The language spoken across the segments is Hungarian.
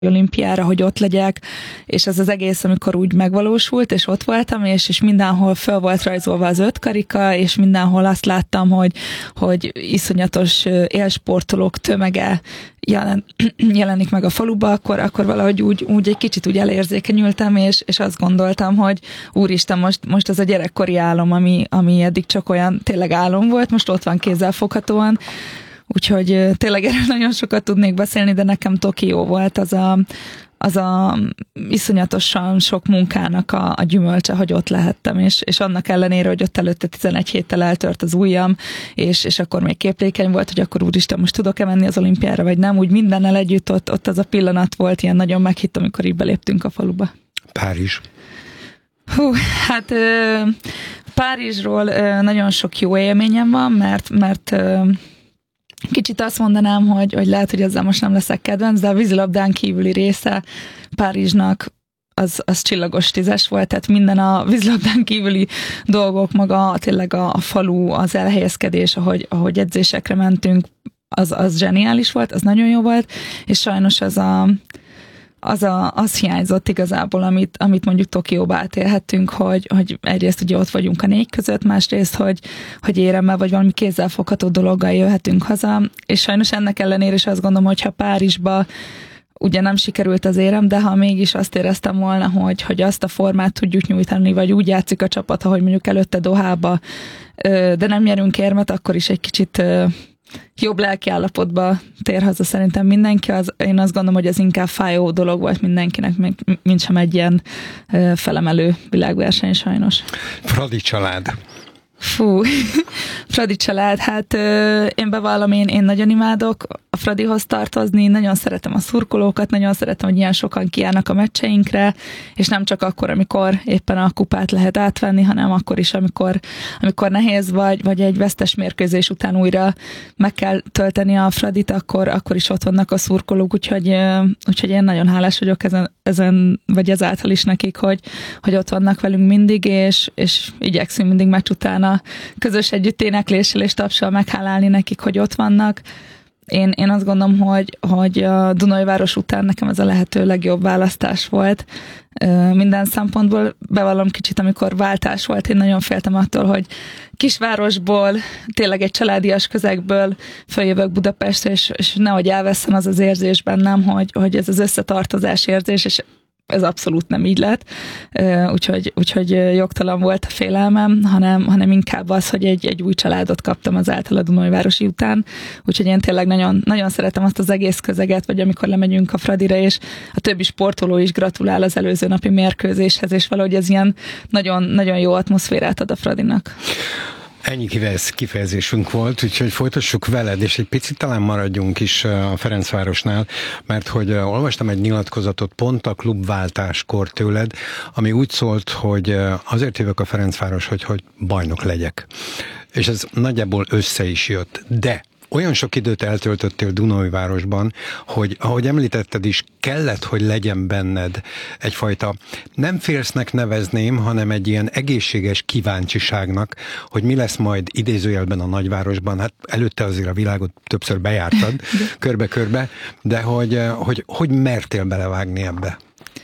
olimpiára, hogy ott legyek, és ez az egész, amikor úgy megvalósult, és ott voltam, és mindenhol föl volt rajzolva az 5 karika, és mindenhol azt láttam, hogy iszonyatos élsportolók tömege jelenik meg a faluba, akkor valahogy úgy egy kicsit úgy elérzékenyültem, és azt gondoltam, hogy úristen, most ez a gyerekkori álom, ami eddig csak olyan tényleg álom volt, most ott van kézzelfoghatóan. Úgyhogy tényleg erről nagyon sokat tudnék beszélni, de nekem Tokió volt az a iszonyatosan sok munkának a gyümölcse, hogy ott lehettem, és annak ellenére, hogy ott előtte 11 héttel eltört az ujjam, és akkor még képlékeny volt, hogy akkor úristen, most tudok-e menni az olimpiára, vagy nem, úgy mindennel együtt ott az a pillanat volt, ilyen nagyon meghitt, amikor így beléptünk a faluba. Párizs. Hát Párizsról nagyon sok jó élményem van, mert kicsit azt mondanám, hogy lehet, hogy ezzel most nem leszek kedvenc, de a vízilabdán kívüli része Párizsnak az csillagos 10-es volt, tehát minden a vízilabdán kívüli dolgok, maga tényleg a falu, az elhelyezkedés, ahogy edzésekre mentünk, az zseniális volt, az nagyon jó volt, és sajnos az hiányzott igazából, amit mondjuk Tokióba átélhettünk, hogy egyrészt ugye ott vagyunk a 4 között, másrészt, hogy éremmel vagy valami kézzelfogható dologgal jöhetünk haza, és sajnos ennek ellenére is azt gondolom, hogyha Párizsba ugye nem sikerült az érem, de ha mégis azt éreztem volna, hogy azt a formát tudjuk nyújtani, vagy úgy játszik a csapat, ahogy mondjuk előtte Dohába, de nem nyerünk érmet, akkor is egy kicsit jobb lelkiállapotba tér haza szerintem mindenki. Én azt gondolom, hogy ez inkább fájó dolog volt mindenkinek, mint sem egy ilyen felemelő világverseny sajnos. Fradi család. Fradi család, hát én bevallom, én nagyon imádok a Fradihoz tartozni, nagyon szeretem a szurkolókat, nagyon szeretem, hogy ilyen sokan kijárnak a meccseinkre, és nem csak akkor, amikor éppen a kupát lehet átvenni, hanem akkor is, amikor nehéz vagy egy vesztes mérkőzés után újra meg kell tölteni a Fradit, akkor is ott vannak a szurkolók, úgyhogy én nagyon hálás vagyok ezen vagy ezáltal is nekik, hogy ott vannak velünk mindig, és igyekszünk mindig meccs után a közös együtt énekléssel és tapssal meghálálni nekik, hogy ott vannak. Én azt gondolom, hogy a Dunajváros után nekem ez a lehető legjobb választás volt. Minden szempontból bevallom kicsit, amikor váltás volt, én nagyon féltem attól, hogy kisvárosból, tényleg egy családias közegből följövök Budapestre, és nehogy elveszem az érzés bennem, hogy ez az összetartozás érzés, és ez abszolút nem így lett, úgyhogy jogtalan volt a félelmem, hanem inkább az, hogy egy új családot kaptam azáltal a Dunajvárosi után, úgyhogy én tényleg nagyon, nagyon szeretem azt az egész közeget, vagy amikor lemegyünk a Fradira, és a többi sportoló is gratulál az előző napi mérkőzéshez, és valahogy ez ilyen nagyon, nagyon jó atmoszférát ad a Fradinak. Ennyi kifejezésünk volt, úgyhogy folytassuk veled, és egy picit talán maradjunk is a Ferencvárosnál, mert hogy olvastam egy nyilatkozatot pont a klubváltáskor tőled, ami úgy szólt, hogy azért jövök a Ferencváros, hogy bajnok legyek. És ez nagyjából össze is jött, de olyan sok időt eltöltöttél Dunajvárosban, hogy ahogy említetted is, kellett, hogy legyen benned egyfajta, nem félsznek nevezném, hanem egy ilyen egészséges kíváncsiságnak, hogy mi lesz majd idézőjelben a nagyvárosban. Hát előtte azért a világot többször bejártad, körbe-körbe, de hogy mertél belevágni ebbe?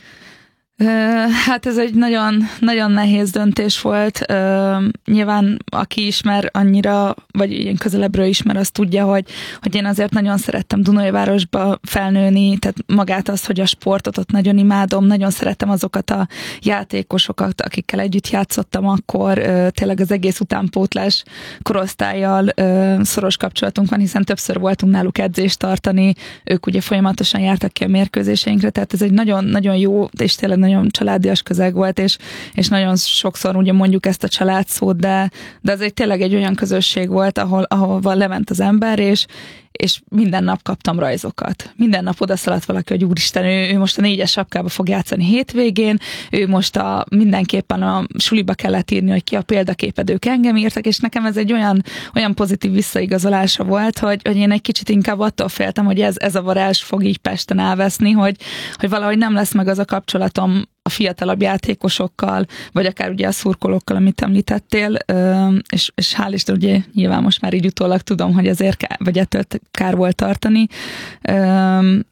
Hát ez egy nagyon, nagyon nehéz döntés volt. Nyilván aki ismer annyira, vagy ilyen közelebbről ismer, az tudja, hogy én azért nagyon szerettem Dunajvárosba felnőni, tehát magát azt, hogy a sportot ott nagyon imádom, nagyon szerettem azokat a játékosokat, akikkel együtt játszottam akkor, tényleg az egész utánpótlás korosztállyal szoros kapcsolatunk van, hiszen többször voltunk náluk edzést tartani, ők ugye folyamatosan jártak ki a mérkőzéseinkre, tehát ez egy nagyon, nagyon jó, és tényleg nagyon családias közeg volt, és nagyon sokszor ugye mondjuk ezt a családszót, de ez tényleg egy olyan közösség volt, ahol lement az ember, és minden nap kaptam rajzokat. Minden nap odaszaladt valaki, hogy úristen, ő most a 4-es sapkába fog játszani hétvégén, ő most mindenképpen a suliba kellett írni, hogy ki a példaképed, ők engem írtak, és nekem ez egy olyan pozitív visszaigazolása volt, hogy én egy kicsit inkább attól féltem, hogy ez a varázs fog így Pesten elveszni, hogy valahogy nem lesz meg az a kapcsolatom a fiatalabb játékosokkal, vagy akár ugye a szurkolókkal, amit említettél, és hál' Isten, ugye nyilván most már így utólag tudom, hogy ezért vagy ettől kár volt tartani.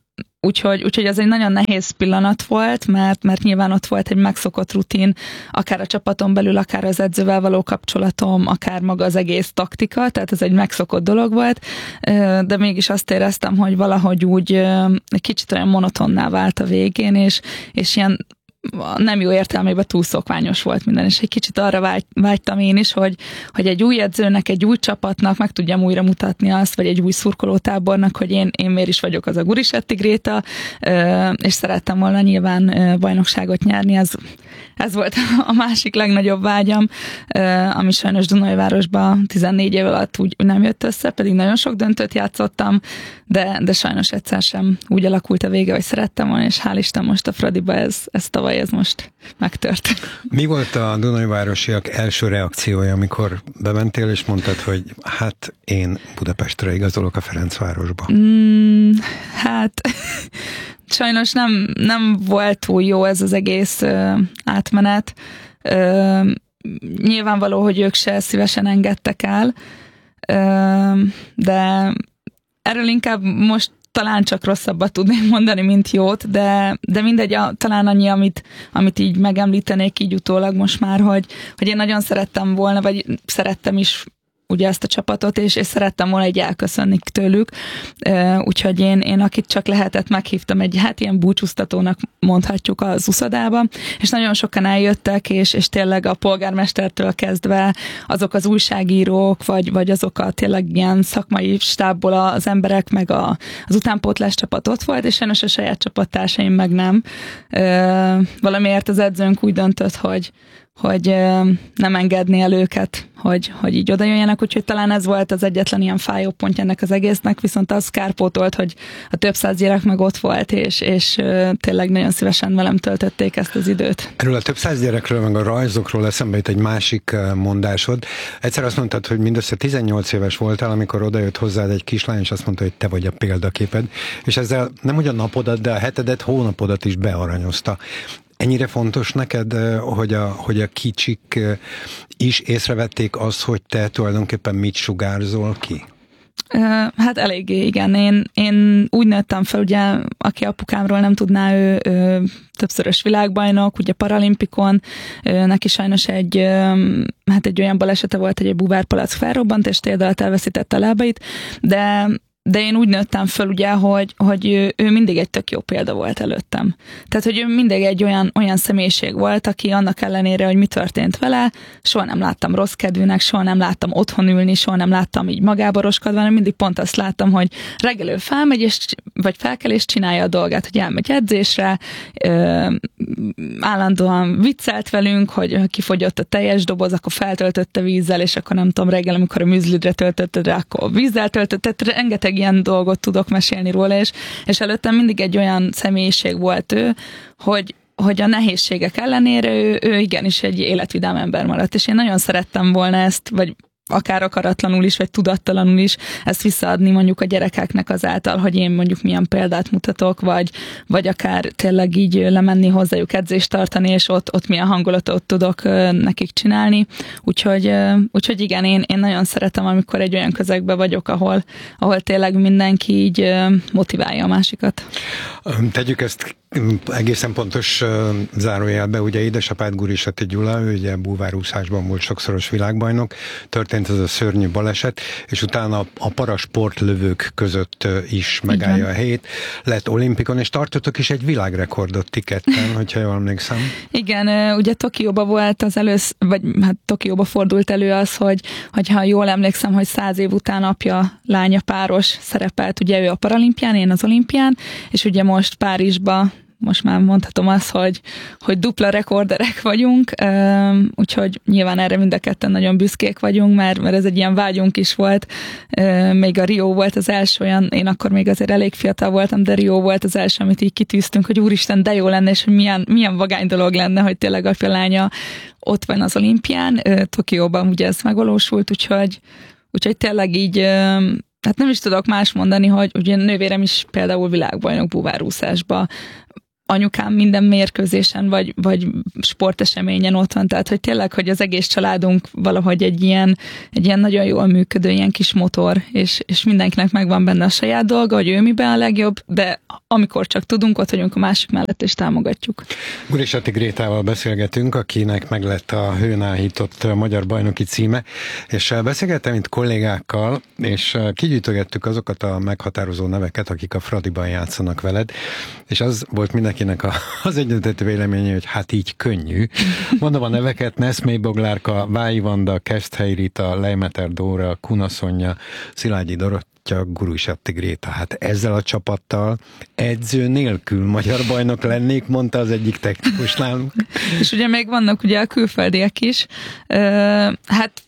Úgyhogy ez egy nagyon nehéz pillanat volt, mert nyilván ott volt egy megszokott rutin, akár a csapaton belül, akár az edzővel való kapcsolatom, akár maga az egész taktika, tehát ez egy megszokott dolog volt, de mégis azt éreztem, hogy valahogy úgy egy kicsit olyan monotonná vált a végén, és ilyen nem jó értelmében túl szokványos volt minden, és egy kicsit arra vágytam én is, hogy egy új edzőnek, egy új csapatnak meg tudjam újra mutatni azt, vagy egy új szurkolótábornak, hogy én miért is vagyok az a Gurisetti Gréta, és szerettem volna nyilván bajnokságot nyerni, ez volt a másik legnagyobb vágyam, ami sajnos Dunaújvárosban 14 év alatt úgy nem jött össze, pedig nagyon sok döntőt játszottam, de sajnos egyszer sem úgy alakult a vége, hogy szerettem volna, és hál' Isten most a Fradiba ez tavaly ez most megtört. Mi volt a dunaújvárosiak első reakciója, amikor bementél, és mondtad, hogy hát én Budapestre igazolok a Ferencvárosba? Hát sajnos nem volt túl jó ez az egész átmenet. Nyilvánvaló, hogy ők se szívesen engedtek el, de erről inkább most talán csak rosszabbat tudnék mondani, mint jót, de mindegy, talán annyi, amit így megemlítenék így utólag most már, hogy én nagyon szerettem volna, vagy szerettem is ugye ezt a csapatot, és szerettem volna egy elköszönni tőlük, úgyhogy én akit csak lehetett, meghívtam egy ilyen búcsúztatónak mondhatjuk az uszodába, és nagyon sokan eljöttek, és tényleg a polgármestertől kezdve azok az újságírók, vagy azok a tényleg ilyen szakmai stábból az emberek, meg az utánpótlás csapat ott volt, és sajnos a saját csapattársaim meg nem. Valamiért az edzőnk úgy döntött, hogy nem engedné el őket, hogy így oda jöjjenek, úgyhogy talán ez volt az egyetlen ilyen fájó pontja ennek az egésznek, viszont az kárpótolt, hogy a több száz gyerek meg ott volt, és tényleg nagyon szívesen velem töltötték ezt az időt. Erről a több száz gyerekről, meg a rajzokról eszembe jut egy másik mondásod. Egyszer azt mondtad, hogy mindössze 18 éves voltál, amikor odajött hozzád egy kislány, és azt mondta, hogy te vagy a példaképed, és ezzel nem hogy a napodat, de a hetedet, hónapodat is bearanyozta. Ennyire fontos neked, hogy a kicsik is észrevették azt, hogy te tulajdonképpen mit sugárzol ki? Hát eléggé, igen. Én úgy nőttem fel, ugye, aki apukámról nem tudná, ő többszörös világbajnok, ugye paralimpikon, neki sajnos egy olyan balesete volt, hogy egy búvárpalack felrobbant, és térdel elveszítette a lábait, de én úgy nőttem föl, ugye, hogy ő mindig egy tök jó példa volt előttem. Tehát, hogy ő mindig egy olyan személyiség volt, aki annak ellenére, hogy mi történt vele, soha nem láttam rossz kedvűnek, soha nem láttam otthon ülni, soha nem láttam így magáboroskodva, hanem mindig pont azt láttam, hogy reggel ő felmegy, vagy felkel és csinálja a dolgát, hogy elmegy edzésre, állandóan viccelt velünk, hogy kifogyott a teljes doboz, akkor feltöltötte vízzel, és akkor nem tudom, reggel, amikor a műzlidre töltötted, akkor vízzel töltötted, rengeteg ilyen dolgot tudok mesélni róla, és előttem mindig egy olyan személyiség volt ő, hogy a nehézségek ellenére ő igenis egy életvidám ember maradt, és én nagyon szerettem volna ezt, vagy akár akaratlanul is, vagy tudattalanul is ezt visszaadni mondjuk a gyerekeknek azáltal, hogy én mondjuk milyen példát mutatok, vagy akár tényleg így lemenni hozzájuk edzést tartani, és ott milyen hangulatot tudok nekik csinálni. Úgyhogy igen, én nagyon szeretem, amikor egy olyan közegben vagyok, ahol tényleg mindenki így motiválja a másikat. Tegyük ezt egészen pontos zárójelbe, ugye édesapád Gurisetti Gyula, ő ugye búvárúszásban volt sokszoros világbajnok, történt ez a szörnyű baleset, és utána a parasportlövők között is megállja a helyét, lett olimpikon, és tartottok is egy világrekordot ti ketten, hogyha jól emlékszem. Igen, ugye Tokióba volt Tokióba fordult elő az, hogy ha jól emlékszem, hogy 100 év után apja-lánya páros szerepelt, ugye ő a paralimpián, én az olimpián, és ugye most Párizsba most már mondhatom azt, hogy dupla rekorderek vagyunk, úgyhogy nyilván erre mind a ketten nagyon büszkék vagyunk, mert ez egy ilyen vágyunk is volt. Még a Rio volt az első olyan, én akkor még azért elég fiatal voltam, de Rio volt az első, amit így kitűztünk, hogy úristen, de jó lenne, és hogy milyen vagány dolog lenne, hogy tényleg apja lánya ott van az olimpián. Tokióban ugye ez megvalósult, úgyhogy tényleg így hát nem is tudok más mondani, hogy ugye nővérem is például világbajnok búvárúszásba. anyukám minden mérkőzésen, vagy sporteseményen ott van, tehát hogy tényleg, hogy az egész családunk valahogy egy ilyen nagyon jól működő ilyen kis motor, és mindenkinek megvan benne a saját dolga, hogy ő miben a legjobb, de amikor csak tudunk, ott vagyunk a másik mellett, és támogatjuk. Gurisatti Grétával beszélgetünk, akinek meg lett a hőn áhított magyar bajnoki címe, és beszélgettem itt kollégákkal, és kigyűjtögettük azokat a meghatározó neveket, akik a Fradiban játszanak veled, és az volt mindenkinek az egyetlen véleménye, hogy hát így könnyű. Mondom a neveket: Neszmely Boglárka, Vályi Vanda, Keszthely Rita, Lejmeter Dóra, Kuna Szonya, Szilágyi Dorottya, Gurisatti Gréta. Hát ezzel a csapattal edző nélkül magyar bajnok lennék, mondta az egyik technikus nálunk. És ugye még vannak ugye a külföldiek is. Hát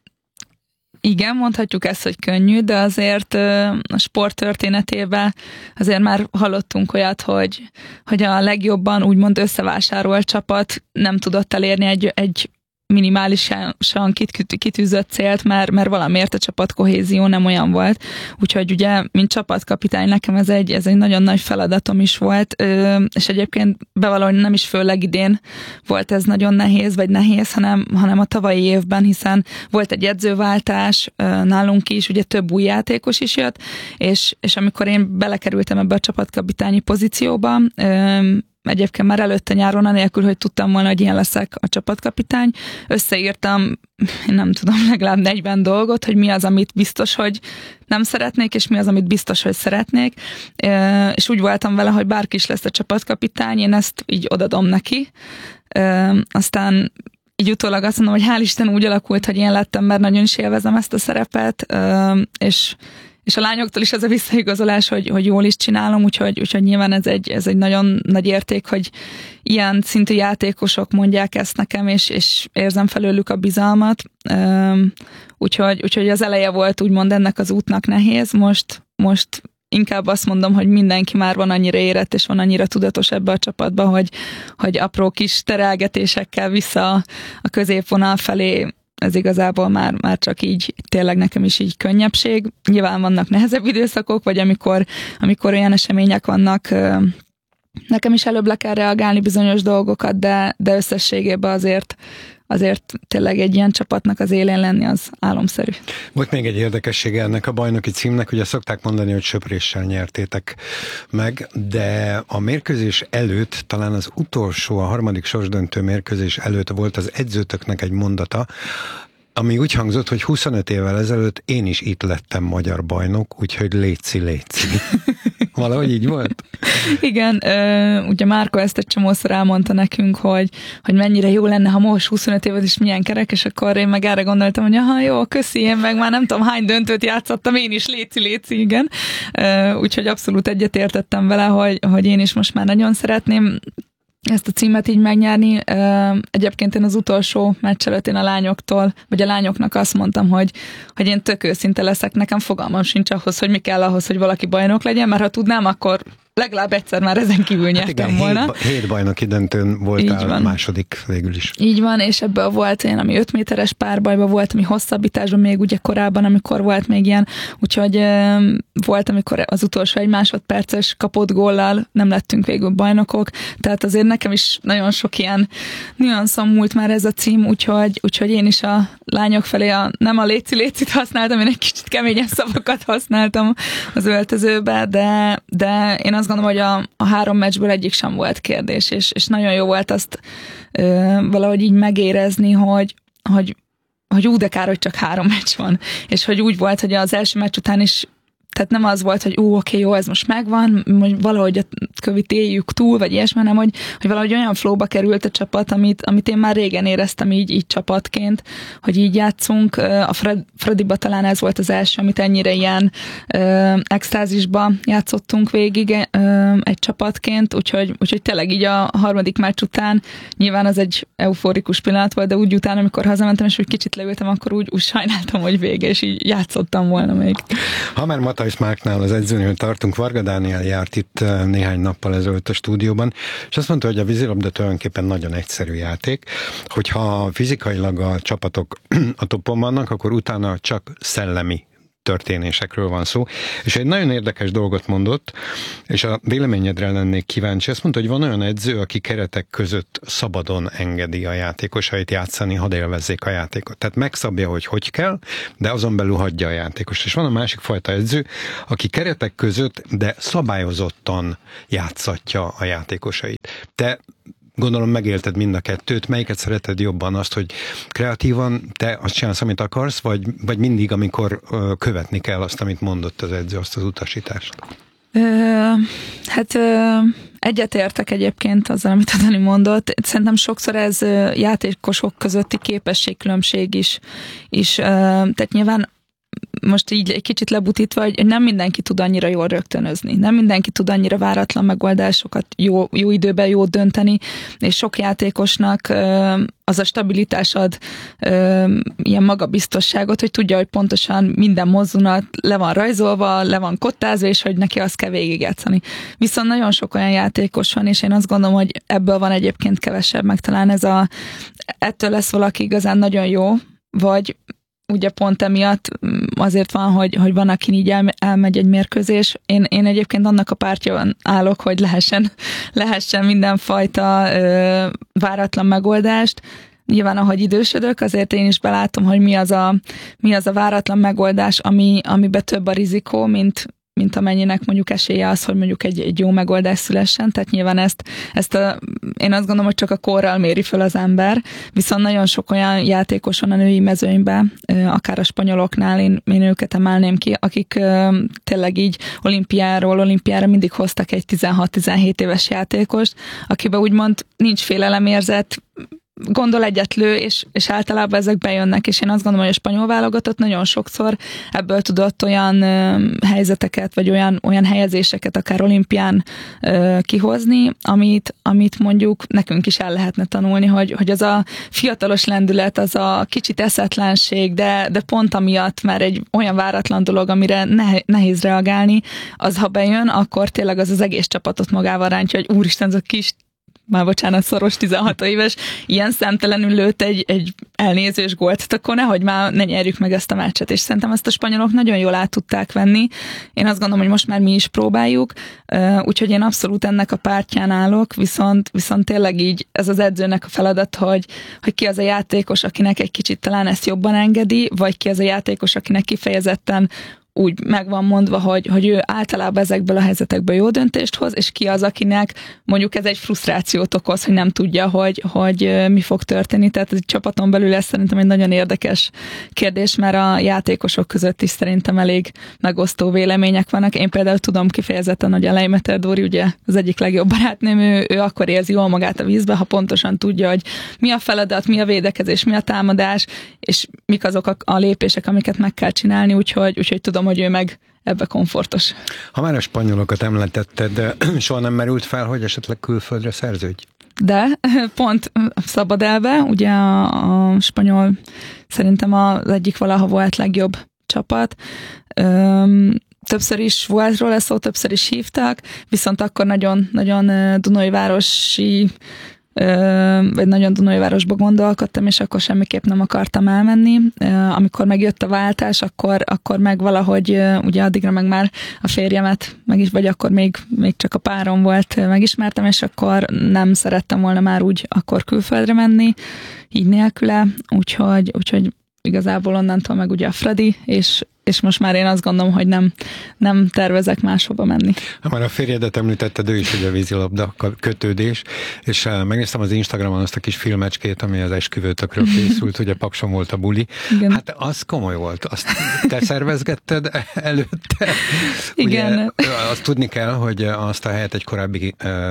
igen, mondhatjuk ezt, hogy könnyű, de azért a sport történetében azért már hallottunk olyat, hogy a legjobban úgymond összevásárolt csapat nem tudott elérni egy minimálisan kitűzött célt, mert valamiért a csapatkohézió nem olyan volt. Úgyhogy ugye, mint csapatkapitány, nekem ez egy nagyon nagy feladatom is volt, és egyébként bevallom, nem is főleg idén volt ez nagyon nehéz, hanem a tavalyi évben, hiszen volt egy edzőváltás nálunk is, ugye több új játékos is jött, és amikor én belekerültem ebbe a csapatkapitányi pozícióba, egyébként már előtte nyáron, anélkül, hogy tudtam volna, hogy ilyen leszek a csapatkapitány, összeírtam, nem tudom, legalább 40 dolgot, hogy mi az, amit biztos, hogy nem szeretnék, és mi az, amit biztos, hogy szeretnék, és úgy voltam vele, hogy bárki is lesz a csapatkapitány, én ezt így odadom neki. Aztán így utólag azt mondom, hogy hál' Isten úgy alakult, hogy én lettem, mert nagyon is élvezem ezt a szerepet, és a lányoktól is ez a visszaigazolás, hogy jól is csinálom, úgyhogy nyilván ez egy nagyon nagy érték, hogy ilyen szintű játékosok mondják ezt nekem, és érzem felőlük a bizalmat. Úgyhogy az eleje volt úgymond ennek az útnak nehéz, most inkább azt mondom, hogy mindenki már van annyira érett, és van annyira tudatos ebbe a csapatba, hogy apró kis terelgetésekkel vissza a középvonal felé, ez igazából már csak így, tényleg nekem is így könnyebbség. Nyilván vannak nehezebb időszakok, vagy amikor olyan események vannak, nekem is előbb le kell reagálni bizonyos dolgokat, de összességében azért tényleg egy ilyen csapatnak az élén lenni az álomszerű. Volt még egy érdekessége ennek a bajnoki címnek, ugye szokták mondani, hogy söpréssel nyertétek meg, de a mérkőzés előtt, talán az utolsó, a harmadik sorsdöntő mérkőzés előtt volt az edzőtöknek egy mondata, ami úgy hangzott, hogy 25 évvel ezelőtt én is itt lettem magyar bajnok, úgyhogy léci. Valahogy így volt? Igen, ugye Márko ezt egy csomószor elmondta nekünk, hogy mennyire jó lenne, ha most 25 évet is milyen kerek, és akkor én meg erre gondoltam, hogy aha, jó, köszi, én meg már nem tudom hány döntőt játszottam, én is léci, igen. Úgyhogy abszolút egyetértettem vele, hogy én is most már nagyon szeretném ezt a címet így megnyerni. Egyébként én az utolsó meccs előtt én a lányoknak azt mondtam, hogy én tök őszinte leszek, nekem fogalmam sincs ahhoz, hogy mi kell ahhoz, hogy valaki bajnok legyen, mert ha tudnám, akkor legalább egyszer már ezen kívül nyertem volna. 7 bajnoki döntőn voltál második végül is. Így van, és ebből volt olyan, ami 5 méteres párbajban volt, ami hosszabbításban még ugye korábban, amikor volt még ilyen, úgyhogy volt, amikor az utolsó 1 másodperces kapott góllal nem lettünk végül bajnokok, tehát azért nekem is nagyon sok ilyen nüanszom múlt már ez a cím, úgyhogy én is a lányok felé nem a léci-lécit használtam, én egy kicsit keményebb szavakat használtam az öltözőbe, de én azt gondolom, hogy a 3 meccsből egyik sem volt kérdés, és nagyon jó volt azt valahogy így megérezni, hogy de kár, hogy csak 3 meccs van. És hogy úgy volt, hogy az első meccs után is, tehát nem az volt, hogy oké, jó, ez most megvan, hogy valahogy a kövit éljük túl, vagy ilyesmi, hanem hogy valahogy olyan flowba került a csapat, amit én már régen éreztem így csapatként, hogy így játszunk. A Fradiba talán ez volt az első, amit ennyire ilyen extázisba játszottunk végig egy csapatként, úgyhogy tényleg így a harmadik meccs után nyilván az egy euforikus pillanat volt, de úgy utána, amikor hazamentem, és úgy kicsit leültem, akkor úgy sajnáltam, hogy vége, és így játszottam volna még. Ha már Matthijs Márknál, az edzőnél tartunk, Varga Dániel járt itt néhány nappal ezelőtt a stúdióban, és azt mondta, hogy a vízilabda tulajdonképpen nagyon egyszerű játék, hogyha fizikailag a csapatok a toppon vannak, akkor utána csak szellemi történésekről van szó. És egy nagyon érdekes dolgot mondott, és a véleményedre lennék kíváncsi. Azt mondta, hogy van olyan edző, aki keretek között szabadon engedi a játékosait játszani, hadd élvezzék a játékot. Tehát megszabja, hogy kell, de azon belül hagyja a játékost. És van a másik fajta edző, aki keretek között, de szabályozottan játszatja a játékosait. Te gondolom megélted mind a kettőt, melyiket szereted jobban, azt, hogy kreatívan te azt csinálsz, amit akarsz, vagy mindig, amikor követni kell azt, amit mondott az edző, azt az utasítást? Egyetértek egyébként azzal, amit a Dani mondott. Szerintem sokszor ez játékosok közötti képességkülönbség is. Tehát nyilván most így egy kicsit lebutítva, hogy nem mindenki tud annyira jól rögtönözni, nem mindenki tud annyira váratlan megoldásokat jó időben jót dönteni, és sok játékosnak az a stabilitás ad ilyen magabiztosságot, hogy tudja, hogy pontosan minden mozzunat le van rajzolva, le van kottázva, és hogy neki azt kell végigjátszani. Viszont nagyon sok olyan játékos van, és én azt gondolom, hogy ebből van egyébként kevesebb, meg talán ettől lesz valaki igazán nagyon jó, vagy ugye pont emiatt azért van, hogy van, akin így elmegy egy mérkőzés. Én egyébként annak a pártján állok, hogy lehessen mindenfajta váratlan megoldást. Nyilván, ahogy idősödök, azért én is belátom, hogy mi az a váratlan megoldás, amiben több a rizikó, mint amennyinek mondjuk esélye az, hogy mondjuk egy jó megoldás szülessen. Tehát nyilván én azt gondolom, hogy csak a korral méri föl az ember, viszont nagyon sok olyan játékos van a női mezőnyben, akár a spanyoloknál, én őket emelném ki, akik tényleg így olimpiára mindig hoztak egy 16-17 éves játékost, akiben úgymond nincs félelemérzet, gondol egyet lő, és általában ezek bejönnek, és én azt gondolom, hogy a spanyol válogatott nagyon sokszor ebből tudott olyan helyzeteket, vagy olyan helyezéseket akár olimpián kihozni, amit mondjuk nekünk is el lehetne tanulni, hogy az a fiatalos lendület, az a kicsit eszetlenség, de pont amiatt már egy olyan váratlan dolog, amire nehéz reagálni, az ha bejön, akkor tényleg az egész csapatot magával rántja, hogy úristen, ez a kis szoros 16 éves, ilyen szemtelenül lőtt egy elnézős gólt, akkor nehogy már ne nyerjük meg ezt a meccset, és szerintem ezt a spanyolok nagyon jól át tudták venni. Én azt gondolom, hogy most már mi is próbáljuk, úgyhogy én abszolút ennek a pártján állok, viszont tényleg így ez az edzőnek a feladat, hogy ki az a játékos, akinek egy kicsit talán ezt jobban engedi, vagy ki az a játékos, akinek kifejezetten úgy meg van mondva, hogy ő általában ezekből a helyzetekből jó döntést hoz, és ki az, akinek mondjuk ez egy frusztrációt okoz, hogy nem tudja, hogy mi fog történni. Tehát egy csapaton belül ez szerintem egy nagyon érdekes kérdés, mert a játékosok között is szerintem elég megosztó vélemények vannak. Én például tudom kifejezetten, hogy a Leimeter Dóri, ugye az egyik legjobb barátnőm, ő akkor érzi jól magát a vízbe, ha pontosan tudja, hogy mi a feladat, mi a védekezés, mi a támadás, és mik azok a lépések, amiket meg kell csinálni, úgyhogy tudom, hogy ő meg ebbe komfortos. Ha már a spanyolokat említetted, soha nem merült fel, hogy esetleg külföldre szerződj? De pont szabad elve, ugye a spanyol szerintem az egyik valaha volt legjobb csapat. Többször is volt róla szó, többször is hívtak, viszont akkor nagyon Dunajvárosi vagy nagyon Dunajvárosba gondolkodtam, és akkor semmiképp nem akartam elmenni. Amikor megjött a váltás, akkor meg valahogy, ugye addigra meg már a férjemet, vagy akkor még csak a párom volt, megismertem, és akkor nem szerettem volna már úgy akkor külföldre menni, így nélküle, úgyhogy igazából onnantól meg ugye a Fradi, és most már én azt gondolom, hogy nem tervezek máshova menni. Ha már a férjedet említetted, ő is ugye vízilabda kötődés, és megnéztem az Instagramon azt a kis filmecskét, ami az esküvőtökről készült, ugye Pakson volt a buli. Igen. Hát az komoly volt. Azt te szervezgetted előtte? Igen. Ugye, azt tudni kell, hogy azt a helyet egy korábbi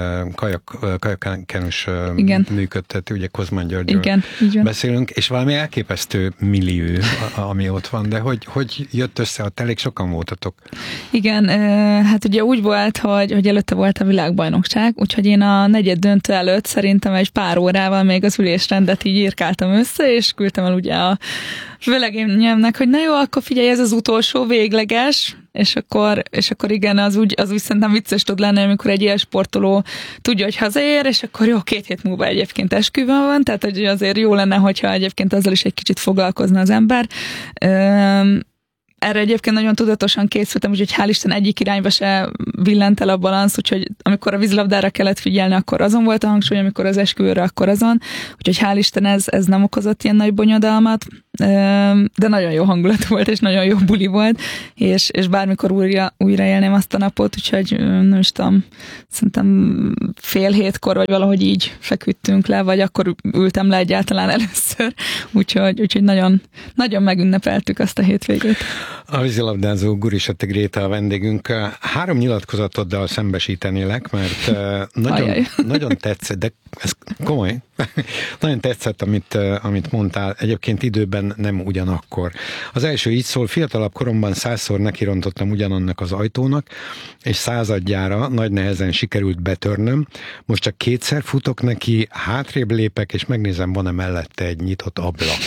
kajakkenus működtet, ugye Kozman Györgyről beszélünk, és valami elképesztő millió, ami ott van, de hogy jött össze, ott elég sokan voltatok. Igen, hát ugye úgy volt, hogy előtte volt a világbajnokság, úgyhogy én a negyed döntő előtt szerintem egy pár órával még az ülésrendet így írkáltam össze, és küldtem el ugye a vőlegényemnek, hogy na jó, akkor figyelj, ez az utolsó végleges, és akkor igen, az úgy szerintem vicces tud lenni, amikor egy ilyen sportoló tudja, hogy hazaér, és akkor jó, 2 hét múlva egyébként esküvőn van, tehát hogy azért jó lenne, hogyha egyébként azzal is egy kicsit foglalkozna az ember. erre egyébként nagyon tudatosan készültem, úgyhogy hál' Isten egyik irányba se villent el a balansz, úgyhogy amikor a vízilabdára kellett figyelni, akkor azon volt a hangsúly, amikor az esküvőre, akkor azon. Úgyhogy hál' Isten ez nem okozott ilyen nagy bonyodalmat, de nagyon jó hangulat volt, és nagyon jó buli volt, és bármikor újra élném azt a napot, úgyhogy nem is tudom, szerintem 6:30 vagy valahogy így feküdtünk le, vagy akkor ültem le egyáltalán először, úgyhogy nagyon, nagyon megünnepeltük azt a hétvégét. A vízilabdázó Gurisatti Gréta a vendégünk. 3 nyilatkozatoddal szembesítenélek, mert nagyon tetszett, de ez komoly. Nagyon tetszett, amit mondtál. Egyébként időben nem ugyanakkor. Az első így szól: fiatalabb koromban 100-szor nekirontottam ugyanannak az ajtónak, és 100-adjára nagy nehezen sikerült betörnöm. Most csak 2-szer futok neki, hátrébb lépek, és megnézem, van-e mellette egy nyitott ablak.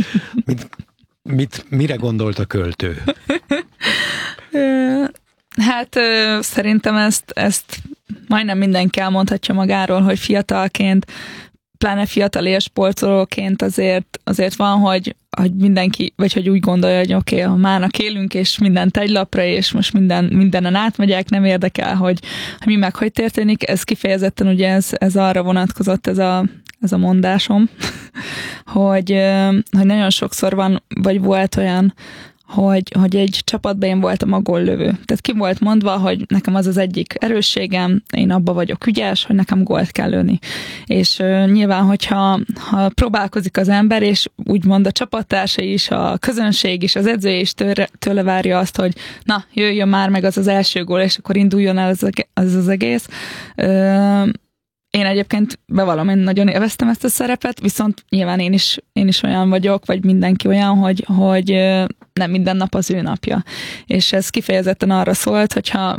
Mire gondolt a költő? Hát szerintem ezt majdnem mindenki elmondhatja magáról, hogy fiatalként, pláne fiatal élsportolóként azért van, hogy mindenki, vagy hogy úgy gondolja, hogy oké, a mának élünk, és mindent egy lapra, és most mindenen átmegyek, nem érdekel, hogy mi meg hogy történik. Ez kifejezetten ugye ez arra vonatkozott, ez a mondásom, hogy nagyon sokszor van, vagy volt olyan, hogy egy csapatban én voltam a góllövő. Tehát ki volt mondva, hogy nekem az egyik erősségem, én abba vagyok ügyes, hogy nekem gólt kell lőni. És nyilván, hogyha próbálkozik az ember, és úgymond a csapattársa is, a közönség is, az edző is tőle várja azt, hogy na, jöjjön már meg az első gól, és akkor induljon el az egész. Én egyébként bevallom, én nagyon élveztem ezt a szerepet, viszont nyilván én is olyan vagyok, vagy mindenki olyan, hogy nem minden nap az ő napja. És ez kifejezetten arra szólt, hogyha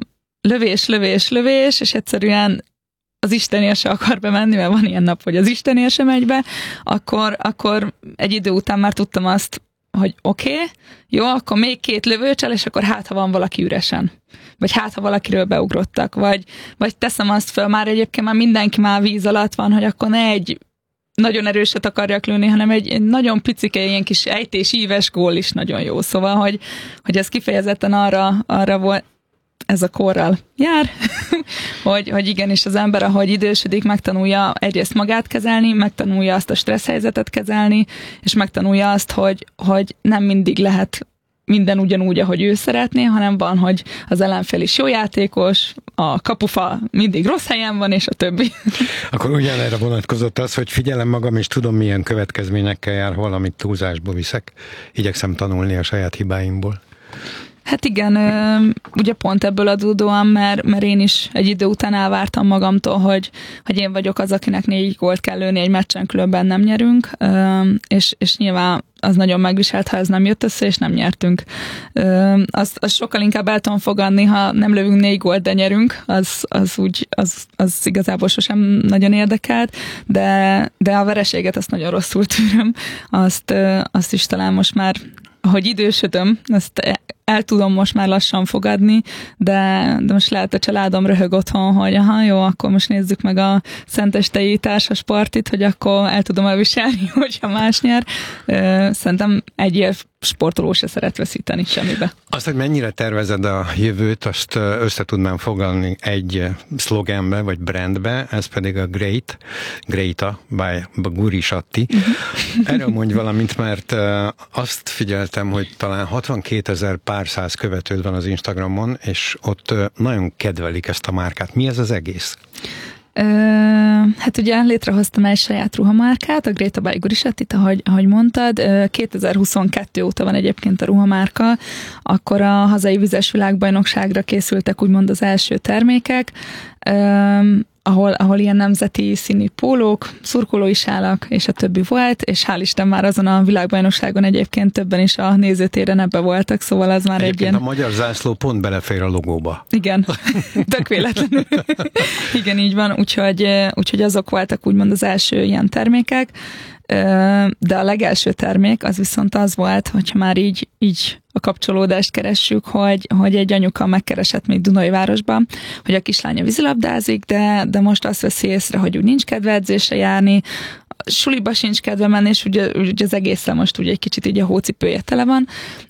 lövés, és egyszerűen az Istenért se akar bemenni, mert van ilyen nap, hogy az Istenért se megy be, akkor egy idő után már tudtam azt, hogy oké, jó, akkor még 2 lövőcsel, és akkor hát, ha van valaki üresen. Vagy hát, ha valakiről beugrottak. Vagy teszem azt föl, már egyébként már mindenki már víz alatt van, hogy akkor ne egy nagyon erőset akarjak lőni, hanem egy nagyon picike, ilyen kis ejtés, íves gól is nagyon jó. Szóval, hogy ez kifejezetten arra volt, ez a korral jár, hogy igenis az ember, ahogy idősödik, megtanulja egyrészt magát kezelni, megtanulja azt a stressz helyzetet kezelni, és megtanulja azt, hogy nem mindig lehet minden ugyanúgy, ahogy ő szeretné, hanem van, hogy az ellenfél is jó játékos, a kapufa mindig rossz helyen van, és a többi. Akkor ugyanerre vonatkozott az, hogy figyelem magam, és tudom, milyen következményekkel jár, valamit túlzásba viszek. Igyekszem tanulni a saját hibáimból. Hát igen, ugye pont ebből adódóan, mert én is egy idő után elvártam magamtól, hogy én vagyok az, akinek 4 gólt kell lőni egy meccsen, különben nem nyerünk, és nyilván az nagyon megviselt, ha ez nem jött össze, és nem nyertünk. Azt sokkal inkább el tudom fogadni, ha nem lövünk 4 gólt, de nyerünk, az igazából sosem nagyon érdekelt, de a vereséget azt nagyon rosszul tűröm. Azt is talán most már, ahogy idősödöm, ezt el tudom most már lassan fogadni, de most lehet a családom röhög otthon, hogy aha, jó, akkor most nézzük meg a szentestei társas partit, hogy akkor el tudom elviselni, hogyha más nyer. Szerintem egy ilyen sportoló se szeret veszíteni semmibe. Azt, hogy mennyire tervezed a jövőt, azt össze tudnám foglalni egy szlogenbe, vagy brandbe, ez pedig a Gréta by Gurisatti. Erről mondj valamit, mert azt figyeltem, hogy talán 62 000 pár száz követőd van az Instagramon, és ott nagyon kedvelik ezt a márkát. Mi ez az egész? Hát ugye létrehoztam egy saját ruhamárkát, a Gréta by Gurisattit, ahogy mondtad. 2022 óta van egyébként a ruhamárka, akkor a hazai vizes világbajnokságra készültek úgymond az első termékek, ahol ilyen nemzeti színű pólók, szurkolói sálak és a többi volt, és hál' Isten már azon a világbajnokságon egyébként többen is a nézőtéren ebbe voltak, szóval az már egyébként egy ilyen... a magyar zászló pont belefér a logóba. Igen, tök véletlenül. Igen, így van, úgyhogy azok voltak úgymond az első ilyen termékek, de a legelső termék az viszont az volt, hogyha már így a kapcsolódást keressük, hogy egy anyuka megkeresett még Dunaújvárosban, hogy a kislánya vízilabdázik, de most azt veszi észre, hogy úgy nincs kedve edzésre járni, suliba sincs kedve menni, és ugye az egészen most ugye egy kicsit így a hócipője tele van,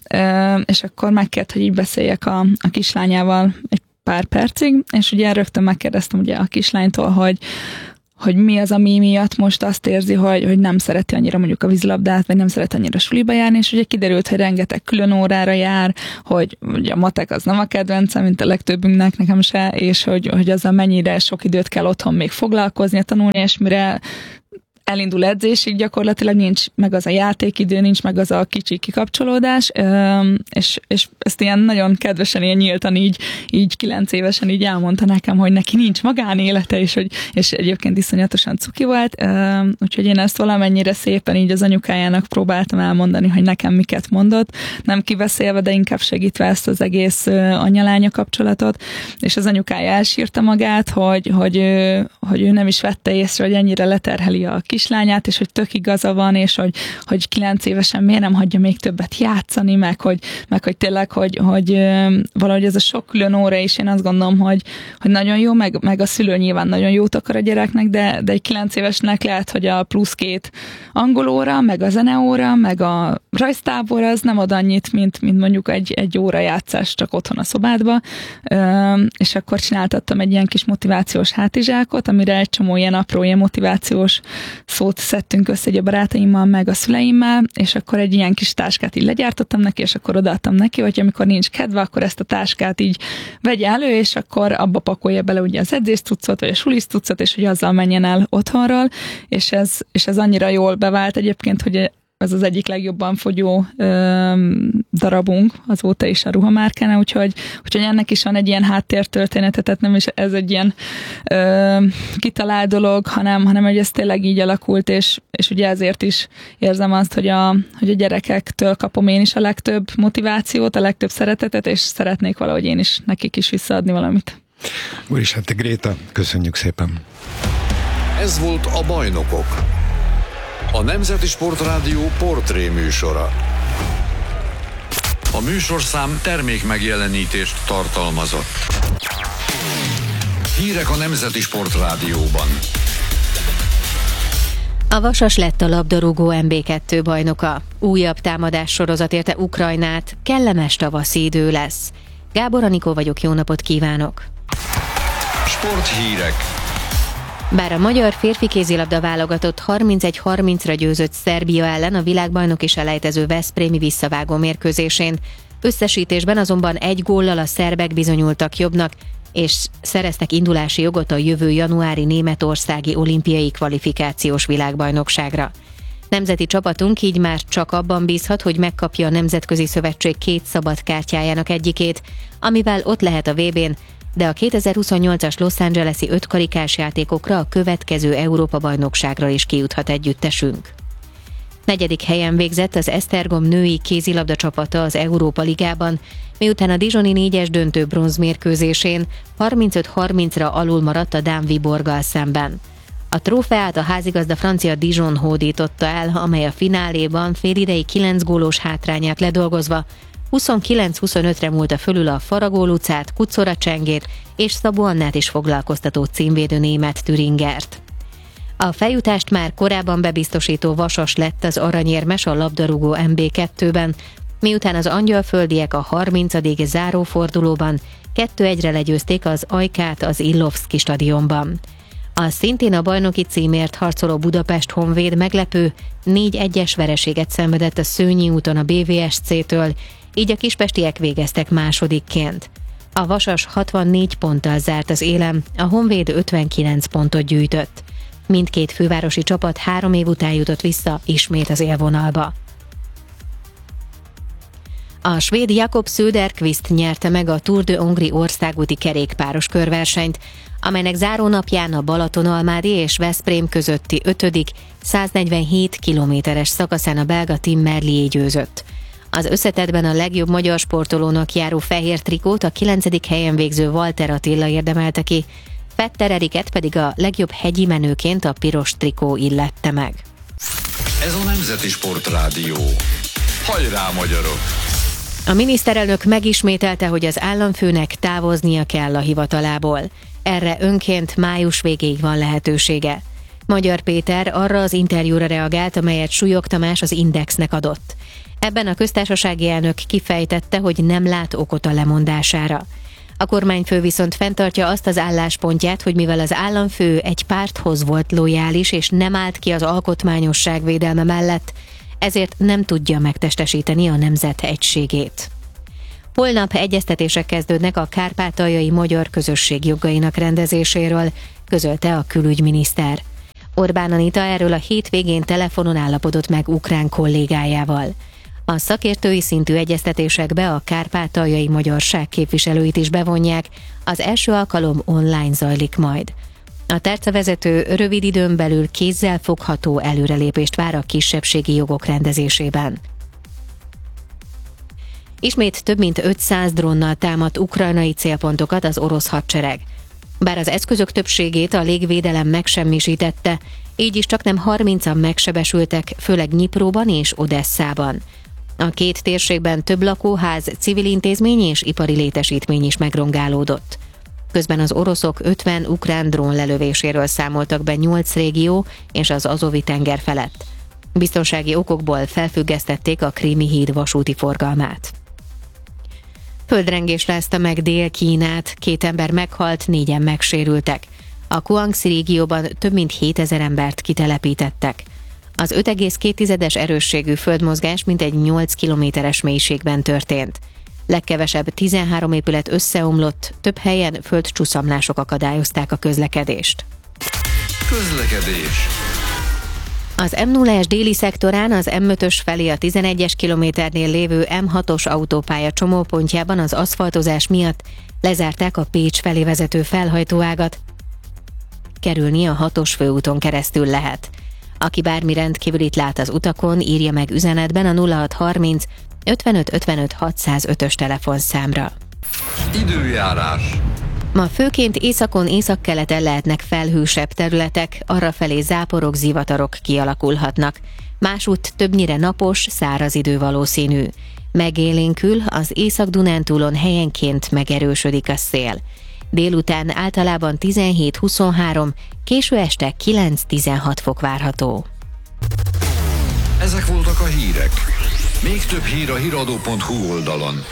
és akkor megkért, hogy így beszéljek a kislányával egy pár percig, és ugye rögtön megkérdeztem ugye a kislánytól, hogy mi az, ami miatt most azt érzi, hogy nem szereti annyira mondjuk a vízilabdát, vagy nem szereti annyira suliba járni, és ugye kiderült, hogy rengeteg külön órára jár, hogy ugye a matek az nem a kedvencem, mint a legtöbbünknek, nekem se, és hogy azzal mennyire sok időt kell otthon még foglalkozni, tanulni, és mire elindul edzésig, gyakorlatilag nincs meg az a játékidő, nincs meg az a kicsi kikapcsolódás, és ezt ilyen nagyon kedvesen, ilyen nyíltan így 9 évesen így elmondta nekem, hogy neki nincs magánélete, és egyébként iszonyatosan cuki volt, úgyhogy én ezt valamennyire szépen így az anyukájának próbáltam elmondani, hogy nekem miket mondott, nem kiveszélve, de inkább segítve ezt az egész anya-lánya kapcsolatot, és az anyukája elsírta magát, hogy ő nem is vette észre, hogy ennyire leterheli a kislányát, és hogy tök igaza van, és hogy 9 évesen miért nem hagyja még többet játszani, meg hogy tényleg, hogy valahogy ez a sok külön óra is, én azt gondolom, hogy nagyon jó, meg a szülő nyilván nagyon jót akar a gyereknek, de egy 9 évesnek lehet, hogy a plusz 2 angol óra, meg a zeneóra, meg a rajztábor az nem ad annyit, mint mondjuk egy óra játszás csak otthon a szobádba, és akkor csináltattam egy ilyen kis motivációs hátizsákot, amire egy csomó ilyen apró, ilyen motivációs szót szedtünk össze egy a barátaimmal, meg a szüleimmel, és akkor egy ilyen kis táskát így legyártottam neki, és akkor odaadtam neki, hogy amikor nincs kedve, akkor ezt a táskát így vegye elő, és akkor abba pakolja bele ugye az edzéstuccot, vagy a sulisztuccot, és hogy azzal menjen el otthonról, és ez annyira jól bevált egyébként, hogy ez az egyik legjobban fogyó darabunk azóta is a ruhamárkánál, úgyhogy ennek is van egy ilyen háttértörténete, tehát nem is ez egy ilyen kitalált dolog, hanem hogy ez tényleg így alakult, és ugye ezért is érzem azt, hogy a gyerekektől kapom én is a legtöbb motivációt, a legtöbb szeretetet, és szeretnék valahogy én is nekik is visszaadni valamit. Úgyis hát Gréta, köszönjük szépen! Ez volt a Bajnokok, a Nemzeti Sportrádió portré műsora. A műsorszám termékmegjelenítést tartalmazott. Hírek a Nemzeti Sportrádióban. A Vasas lett a labdarúgó MB2 bajnoka. Újabb támadás sorozat érte Ukrajnát, kellemes tavaszi idő lesz. Gábor Anikó vagyok, jó napot kívánok! Sporthírek. Bár a magyar férfi kézilabda válogatott 31-30-ra győzött Szerbia ellen a világbajnoki selejtező veszprémi visszavágó mérkőzésén, összesítésben azonban 1 góllal a szerbek bizonyultak jobbnak, és szereztek indulási jogot a jövő januári németországi olimpiai kvalifikációs világbajnokságra. Nemzeti csapatunk így már csak abban bízhat, hogy megkapja a Nemzetközi Szövetség 2 szabad kártyájának egyikét, amivel ott lehet a VB-n, de a 2028-as Los Angeles-i 5 karikás játékokra a következő Európa-bajnokságra is kijuthat együttesünk. 4. helyen végzett az Esztergom női kézilabda csapata az Európa Ligában, miután a Dijoni 4-es döntő bronzmérkőzésén 35-30-ra alul maradt a dán Viborggal szemben. A trófeát a házigazda francia Dijon hódította el, amely a fináléban félidei 9 gólos hátrányát ledolgozva 29-25-re múlta fölül a Faragó Lucát, Kuczora Csengét és Szabó Annát is foglalkoztató címvédő német Thüringert. A feljutást már korábban bebiztosító Vasas lett az aranyérmes a labdarúgó MB2-ben, miután az angyalföldiek a 30. zárófordulóban 2-1-re legyőzték az Ajkát az Illovszki stadionban. A szintén a bajnoki címért harcoló Budapest Honvéd meglepő 4-1-es vereséget szenvedett a Szőnyi úton a BVSC-től, így a kispestiek végeztek másodikként. A Vasas 64 ponttal zárt az élen, a Honvéd 59 pontot gyűjtött. Mindkét fővárosi csapat 3 év után jutott vissza ismét az élvonalba. A svéd Jakob Söderqvist nyerte meg a Tour de Hongrie országúti kerékpáros körversenyt, amelynek zárónapján a Balatonalmádi és Veszprém közötti 5., 147 kilométeres szakaszán a belga Tim Merlier győzött. Az összetettben a legjobb magyar sportolónak járó fehér trikót a 9. helyen végző Walter Attila érdemelte ki, Fetter Eriket pedig a legjobb hegyi menőként a piros trikó illette meg. Ez a Nemzeti Sportrádió. Hajrá, magyarok! A miniszterelnök megismételte, hogy az államfőnek távoznia kell a hivatalából. Erre önként május végéig van lehetősége. Magyar Péter arra az interjúra reagált, amelyet Súlyog Tamás az Indexnek adott. Ebben a köztársasági elnök kifejtette, hogy nem lát okot a lemondására. A kormányfő viszont fenntartja azt az álláspontját, hogy mivel az államfő egy párthoz volt lojális és nem állt ki az alkotmányosság védelme mellett, ezért nem tudja megtestesíteni a nemzet egységét. Holnap egyeztetések kezdődnek a kárpátaljai magyar közösség jogainak rendezéséről, közölte a külügyminiszter. Orbán Anita erről a hétvégén telefonon állapodott meg ukrán kollégájával. A szakértői szintű egyeztetésekbe a kárpátaljai magyarság képviselőit is bevonják, az első alkalom online zajlik majd. A tárcavezető rövid időn belül kézzel fogható előrelépést vár a kisebbségi jogok rendezésében. Ismét több mint 500 drónnal támadt ukrajnai célpontokat az orosz hadsereg. Bár az eszközök többségét a légvédelem megsemmisítette, így is csaknem 30-an megsebesültek, főleg Nyipróban és Odesszában. A két térségben több lakóház, civil intézmény és ipari létesítmény is megrongálódott. Közben az oroszok 50 ukrán drón lelövéséről számoltak be 8 régió és az Azovi-tenger felett. Biztonsági okokból felfüggesztették a Krími híd vasúti forgalmát. Földrengés rázta meg Dél-Kínát, 2 ember meghalt, 4-en megsérültek. A Guangxi régióban több mint 7000 embert kitelepítettek. Az 5,2-es erősségű földmozgás mintegy 8 kilométeres mélységben történt. Legkevesebb 13 épület összeomlott, több helyen földcsúszamlások akadályozták a közlekedést. Közlekedés. Az M0-es déli szektorán az M5-ös felé a 11-es kilométernél lévő M6-os autópálya csomópontjában az aszfaltozás miatt lezárták a Pécs felé vezető felhajtóágat. Kerülni a 6-os főúton keresztül lehet. Aki bármi rendkívülit lát az utakon, írja meg üzenetben a 0630 55 55 605-ös telefonszámra. Időjárás. Ma főként északon, északkeleten lehetnek felhősebb területek, arrafelé záporok, zivatarok kialakulhatnak. Másútt többnyire napos, száraz idő valószínű. Megélénkül, az Észak-Dunántúlon helyenként megerősödik a szél. Délután általában 17-23, késő este 9-16 fok várható. Ezek voltak a hírek. Még több hír a hiradó.hu oldalon.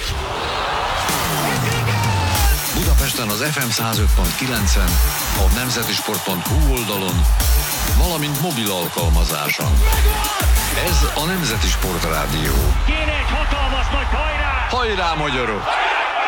Budapesten az FM 105.9-en, a nemzetisport.hu oldalon, valamint mobil alkalmazáson. Ez a Nemzeti Sport Rádió. Kéne egy hatalmas nagy hajrá! Hajrá, magyarok!